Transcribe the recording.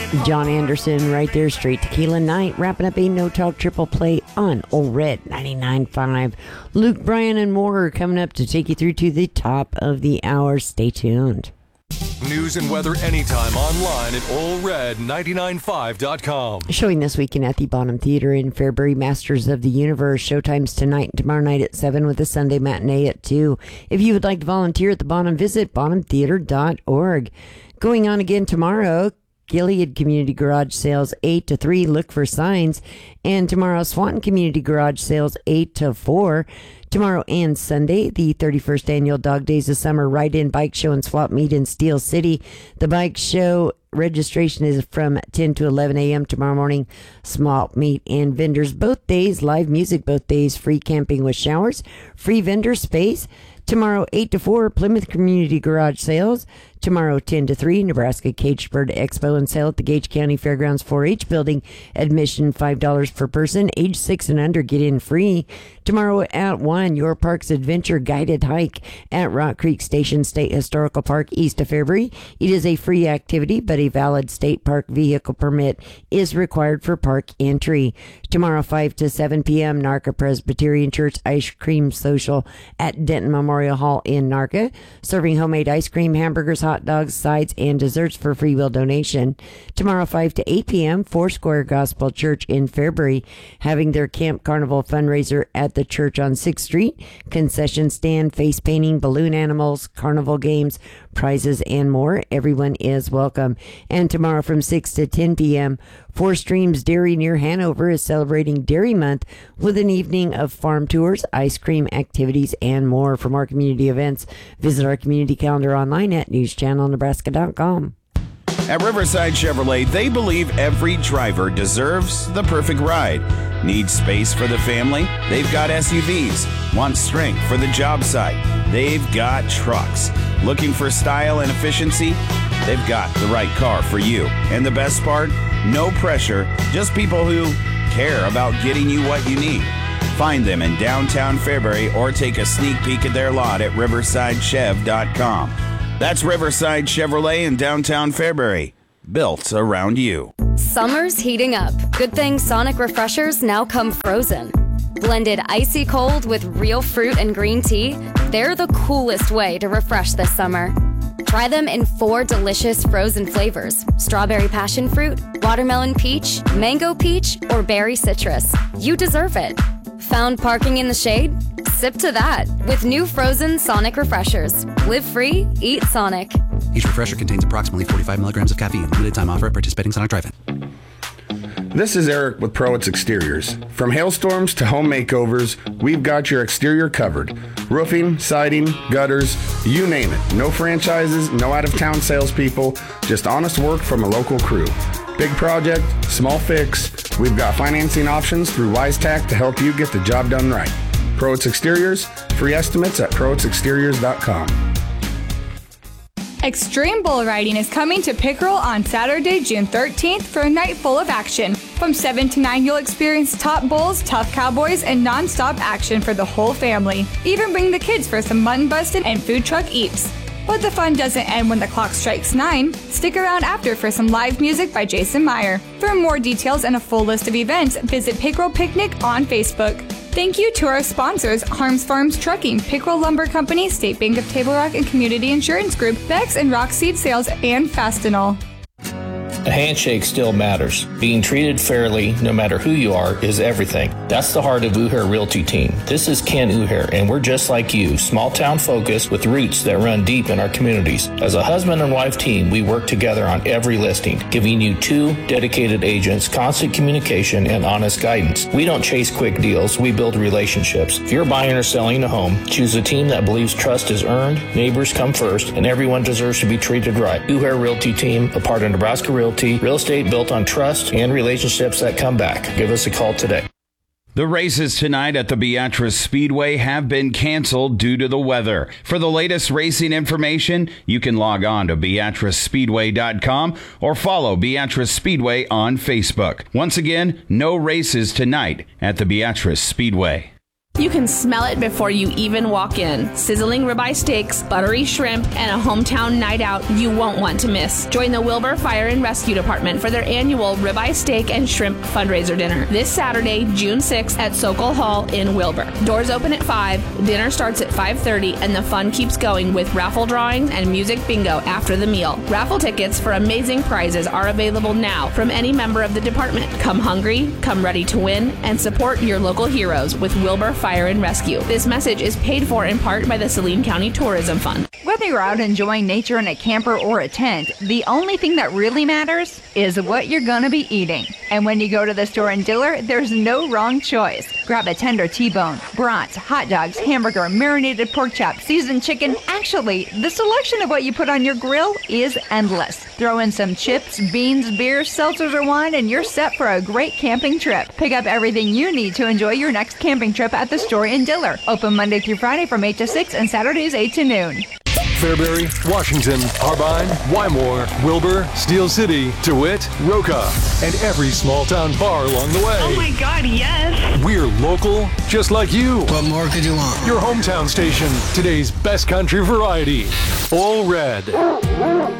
John Anderson right there, Straight Tequila Night, wrapping up a No Talk triple play on Old Red 99.5. Luke, Bryan, and more are coming up to take you through to the top of the hour. Stay tuned. News and weather anytime online at OldRed995.com. Showing this weekend at the Bonham Theater in Fairbury, Masters of the Universe. Showtimes tonight and tomorrow night at 7 with a Sunday matinee at 2. If you would like to volunteer at the Bonham, visit bonhamtheater.org. Going on again tomorrow, Gilead Community Garage Sales 8 to 3. Look for signs. And tomorrow, Swanton Community Garage Sales 8 to 4. Tomorrow and Sunday, the 31st Annual Dog Days of Summer Ride-In Bike Show and Swap Meet in Steel City. The bike show registration is from 10 to 11 a.m. tomorrow morning. Swap Meet and vendors both days. Live music both days. Free camping with showers. Free vendor space. Tomorrow, 8 to 4, Plymouth Community Garage Sales. Tomorrow, 10 to 3, Nebraska Caged Bird Expo and Sale at the Gage County Fairgrounds 4-H Building. Admission $5 per person. Age 6 and under, get in free. Tomorrow at 1, Your Parks Adventure Guided Hike at Rock Creek Station State Historical Park east of Fairbury. It is a free activity, but a valid state park vehicle permit is required for park entry. Tomorrow, 5 to 7 p.m., Narca Presbyterian Church Ice Cream Social at Denton Memorial Hall in Narca, serving homemade ice cream, hamburgers, hot dogs, sides, and desserts for free will donation. Tomorrow, 5 to 8 p.m., Foursquare Gospel Church in Fairbury, having their Camp Carnival fundraiser at the church on 6th Street. Concession stand, face painting, balloon animals, carnival games, prizes, and more. Everyone is welcome. And tomorrow from 6 to 10 p.m., Four Streams Dairy near Hanover is celebrating Dairy Month with an evening of farm tours, ice cream activities, and more. For more community events, visit our community calendar online at newschannelnebraska.com. At Riverside Chevrolet, they believe every driver deserves the perfect ride. Need space for the family? They've got SUVs. Want strength for the job site? They've got trucks. Looking for style and efficiency? They've got the right car for you. And the best part? No pressure, just people who care about getting you what you need. Find them in downtown Fairbury or take a sneak peek at their lot at riversidechev.com. That's Riverside Chevrolet in downtown Fairbury. Built around you. Summer's heating up. Good thing Sonic Refreshers now come frozen. Blended icy cold with real fruit and green tea, they're the coolest way to refresh this summer. Try them in 4 delicious frozen flavors: strawberry passion fruit, watermelon peach, mango peach, or berry citrus. You deserve it. Found parking in the shade? Sip to that with new frozen Sonic Refreshers. Live free, eat Sonic. Each refresher contains approximately 45 milligrams of caffeine. Limited time offer at participating Sonic Drive-In. This is Eric with Proitz Exteriors. From hailstorms to home makeovers, we've got your exterior covered. Roofing, siding, gutters, you name it. No franchises, no out-of-town salespeople, just honest work from a local crew. Big project, small fix, we've got financing options through WiseTac to help you get the job done right. Proitz Exteriors, free estimates at ProitzExteriors.com. Extreme Bull Riding is coming to Pickerel on Saturday, June 13th for a night full of action. From 7 to 9, you'll experience top bulls, tough cowboys, and non-stop action for the whole family. Even bring the kids for some mutton busting and food truck eats. But the fun doesn't end when the clock strikes 9. Stick around after for some live music by Jason Meyer. For more details and a full list of events, visit Pickerel Picnic on Facebook. Thank you to our sponsors, Harms Farms Trucking, Pickerel Lumber Company, State Bank of Table Rock and Community Insurance Group, Bex and Rock Seed Sales, and Fastenal. A handshake still matters. Being treated fairly, no matter who you are, is everything. That's the heart of Uher Realty Team. This is Ken Uher, and we're just like you, small town focused with roots that run deep in our communities. As a husband and wife team, we work together on every listing, giving you 2 dedicated agents, constant communication, and honest guidance. We don't chase quick deals, we build relationships. If you're buying or selling a home, choose a team that believes trust is earned, neighbors come first, and everyone deserves to be treated right. Uher Realty Team, a part of Nebraska Realty. Real estate built on trust and relationships that come back. Give us a call today. The races tonight at the Beatrice Speedway have been canceled due to the weather. For the latest racing information, you can log on to BeatriceSpeedway.com or follow Beatrice Speedway on Facebook. Once again, no races tonight at the Beatrice Speedway. You can smell it before you even walk in. Sizzling ribeye steaks, buttery shrimp, and a hometown night out you won't want to miss. Join the Wilbur Fire and Rescue Department for their annual ribeye steak and shrimp fundraiser dinner this Saturday, June 6th at Sokol Hall in Wilbur. Doors open at 5, dinner starts at 5:30, and the fun keeps going with raffle drawings and music bingo after the meal. Raffle tickets for amazing prizes are available now from any member of the department. Come hungry, come ready to win, and support your local heroes with Wilbur Fire and Rescue. This message is paid for in part by the Saline County Tourism Fund. Whether you're out enjoying nature in a camper or a tent, the only thing that really matters is what you're going to be eating. And when you go to the store in Diller, there's no wrong choice. Grab a tender T-bone, brats, hot dogs, hamburger, marinated pork chop, seasoned chicken. Actually, the selection of what you put on your grill is endless. Throw in some chips, beans, beer, seltzers, or wine, and you're set for a great camping trip. Pick up everything you need to enjoy your next camping trip at the store in Diller. Open Monday through Friday from 8 to 6 and Saturdays 8 to noon. Fairbury, Washington, Harbine, Wymore, Wilbur, Steel City, DeWitt, Roca, and every small town bar along the way. Oh my God, yes! We're local, just like you. What more could you want? Your hometown station, today's best country variety. All Red.